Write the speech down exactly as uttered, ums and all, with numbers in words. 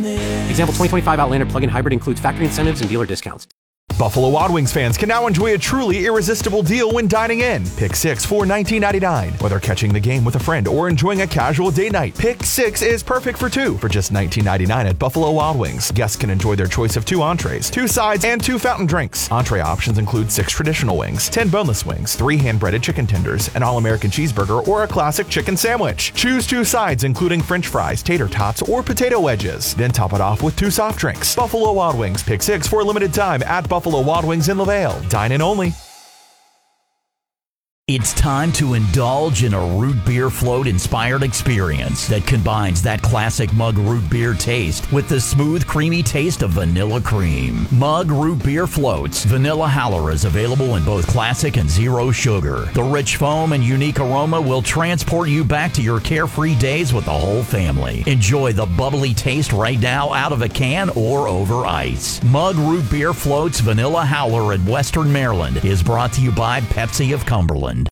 there. Example, twenty twenty-five Outlander plug-in hybrid includes factory incentives and dealer discounts. Buffalo Wild Wings fans can now enjoy a truly irresistible deal when dining in. Pick six for nineteen ninety-nine. Whether catching the game with a friend or enjoying a casual date night, Pick six is perfect for two for just nineteen ninety-nine at Buffalo Wild Wings. Guests can enjoy their choice of two entrees, two sides, and two fountain drinks. Entree options include six traditional wings, ten boneless wings, three hand-breaded chicken tenders, an all-American cheeseburger, or a classic chicken sandwich. Choose two sides including french fries, tater tots, or potato wedges. Then top it off with two soft drinks. Buffalo Wild Wings. Pick six for a limited time at Buffalo Wild Wings in LaVale. Dine in only. It's time to indulge in a root beer float inspired experience that combines that classic Mug root beer taste with the smooth, creamy taste of vanilla cream. Mug root beer floats. Vanilla Howler is available in both classic and zero sugar. The rich foam and unique aroma will transport you back to your carefree days with the whole family. Enjoy the bubbly taste right now out of a can or over ice. Mug root beer floats Vanilla Howler in Western Maryland is brought to you by Pepsi of Cumberland.